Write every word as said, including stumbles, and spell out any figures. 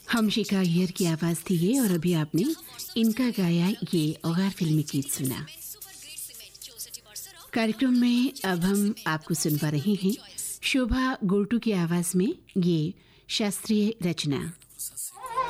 हमशिका अय्यर की आवाज़ थी ये, और अभी आपने इनका गाया ये औगार फिल्मी गीत सुना। कार्यक्रम में अब हम आपको सुनवा रहे हैं शोभा गोल्टू की आवाज़ में ये शास्त्रीय रचना।